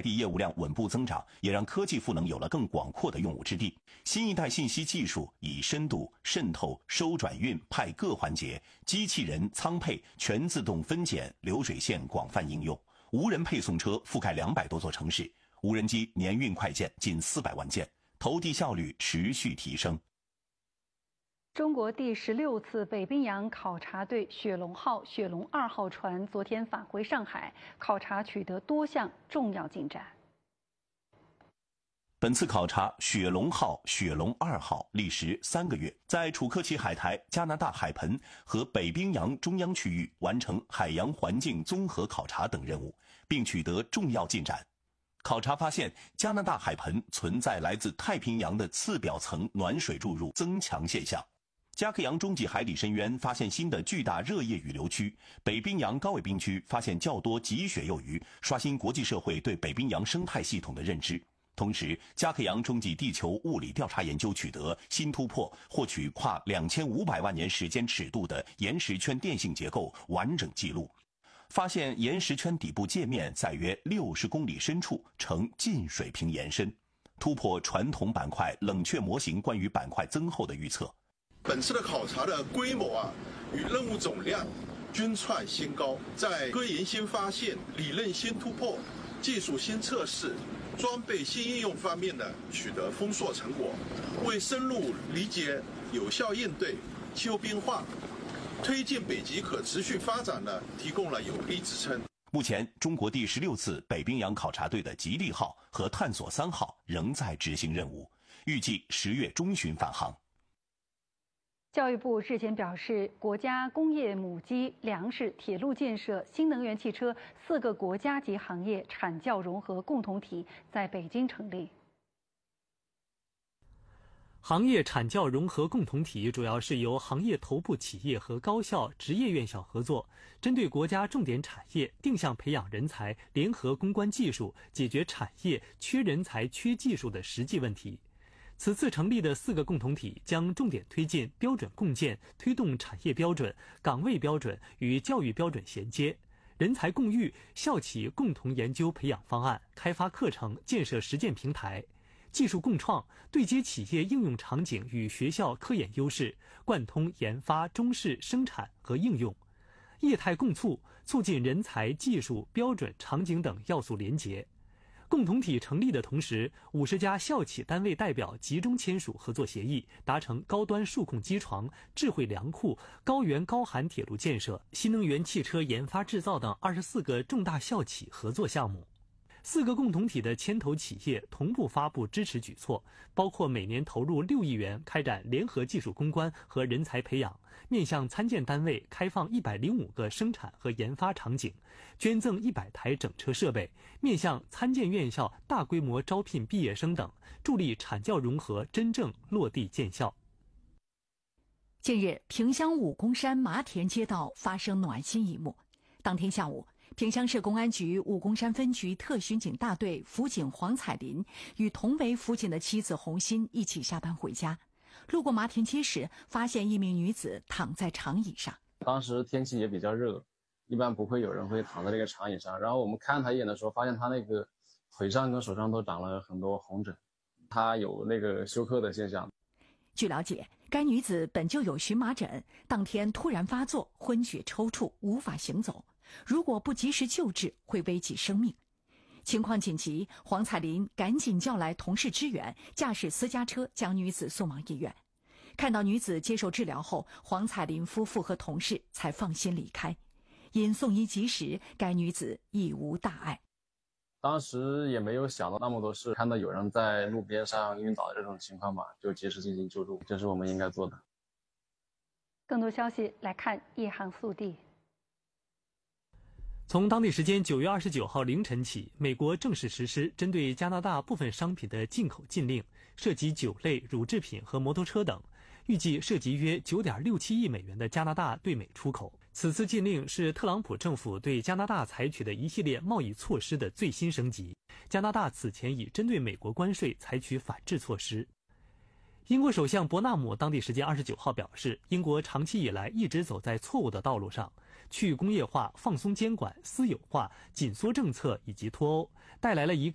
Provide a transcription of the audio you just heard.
递业务量稳步增长，也让科技赋能有了更广阔的用武之地。新一代信息技术以深度、渗透、收转运、派各环节、机器人、仓配、全自动分拣、流水线广泛应用。无人配送车覆盖200多座城市，无人机年运快件近400万件，投递效率持续提升。 中国第16次北冰洋考察队雪龙号、雪龙2号船昨天返回上海，考察取得多项重要进展。 本次考察，雪龙号、雪龙2号历时3个月，在楚科奇海台、加拿大海盆和北冰洋中央区域完成海洋环境综合考察等任务，并取得重要进展。考察发现，加拿大海盆存在来自太平洋的次表层暖水注入增强现象。加克洋中极海底深渊发现新的巨大热液雨流区，北冰洋高纬冰区发现较多极雪幼鱼，刷新国际社会对北冰洋生态系统的认知。同时，加克洋中极地球物理调查研究取得新突破，获取跨2500万年时间尺度的岩石圈电性结构完整记录，发现岩石圈底部界面在约60公里深处呈近水平延伸，突破传统板块冷却模型关于板块增厚的预测。 本次的考察的规模与任务总量均创新高，在科研新发现、理论新突破、技术新测试、装备新应用方面取得丰硕成果，为深入理解、有效应对气候变化、推进北极可持续发展提供了有力支撑。 目前，中国第16次北冰洋考察队的吉利号和探索3号仍在执行任务，预计10月中旬返航。 教育部日前表示，国家工业母机、粮食、铁路建设、新能源汽车4个国家级行业产教融合共同体在北京成立。 行业产教融合共同体主要是由行业头部企业和高校、职业院校合作，针对国家重点产业定向培养人才，联合攻关技术，解决产业缺人才、缺技术的实际问题。此次成立的4个共同体将重点推进标准共建，推动产业标准、岗位标准与教育标准衔接，人才共育，校企共同研究培养方案，开发课程，建设实践平台；技术共创，对接企业应用场景与学校科研优势，贯通研发、中试、生产和应用；业态共促，促进人才、技术、标准、场景等要素联结。共同体成立的同时，50家校企单位代表集中签署合作协议，达成高端数控机床、智慧粮库、高原高寒铁路建设、新能源汽车研发制造等24个重大校企合作项目。4个共同体的牵头企业同步发布支持举措，包括每年投入6亿元开展联合技术攻关和人才培养，面向参建单位开放105个生产和研发场景，捐赠100台整车设备，面向参建院校大规模招聘毕业生等，助力产教融合真正落地见效。 近日，萍乡武功山麻田街道发生暖心一幕。当天下午，萍乡市公安局武功山分局特巡警大队辅警黄彩林与同为辅警的妻子洪鑫一起下班回家，路过麻田街时，发现一名女子躺在长椅上。 当时天气也比较热，一般不会有人会躺在这个长椅上。然后我们看她一眼的时候，发现她那个腿上跟手上都长了很多红疹，她有那个休克的现象。 据了解，该女子本就有荨麻疹，当天突然发作，昏厥抽搐，无法行走。如果不及时救治，会危及生命。情况紧急，黄彩林赶紧叫来同事支援，驾驶私家车将女子送往医院。看到女子接受治疗后，黄彩林夫妇和同事才放心离开。因送医及时，该女子已无大碍。 当时也没有想到那么多事，看到有人在路边上晕倒的这种情况嘛，就及时进行救助，这是我们应该做的。 更多消息来看一航速递。 从当地时间9月29号凌晨起，美国正式实施针对加拿大部分商品的进口禁令，涉及酒类、乳制品和摩托车等，预计涉及约9.67亿美元的加拿大对美出口。此次禁令是特朗普政府对加拿大采取的一系列贸易措施的最新升级。加拿大此前已针对美国关税采取反制措施。英国首相伯纳姆当地时间29号表示，英国长期以来一直走在错误的道路上，去工业化、放松监管、私有化、紧缩政策以及脱欧，带来了一个